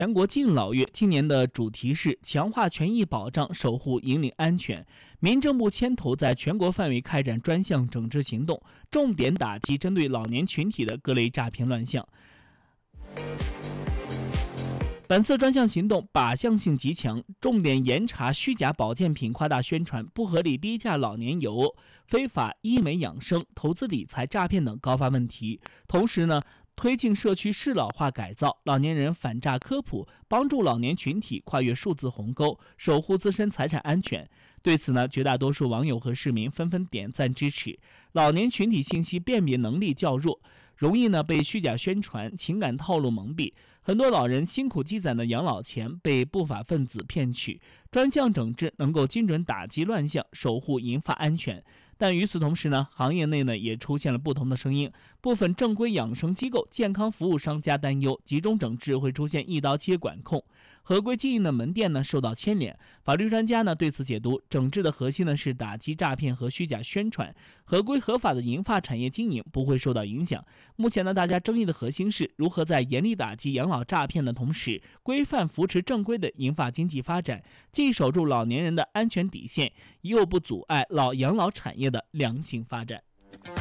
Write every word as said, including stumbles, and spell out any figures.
全国敬老月今年的主题是强化权益保障，守护引领安全。民政部牵头在全国范围开展专项整治行动，重点打击针对老年群体的各类诈骗乱象。本次专项行动靶向性极强，重点严查虚假保健品夸大宣传、不合理低价老年油、非法医美养生、投资理财诈骗等高发问题。同时呢，推进社区适老化改造、老年人反诈科普，帮助老年群体跨越数字鸿沟，守护自身财产安全。对此呢，绝大多数网友和市民纷纷点赞支持。老年群体信息辨别能力较弱，容易呢被虚假宣传、情感套路蒙蔽，很多老人辛苦积攒的养老钱被不法分子骗取。专项整治能够精准打击乱象，守护银发安全。但与此同时呢，行业内呢也出现了不同的声音，部分正规养生机构、健康服务商家担忧，集中整治会出现一刀切管控，合规经营的门店呢受到牵连。法律专家呢对此解读，整治的核心呢是打击诈骗和虚假宣传，合规合法的银发产业经营不会受到影响。目前呢，大家争议的核心是如何在严厉打击养老诈骗的同时，规范扶持正规的银发经济发展，既守住老年人的安全底线，又不阻碍老养老产业的良性发展。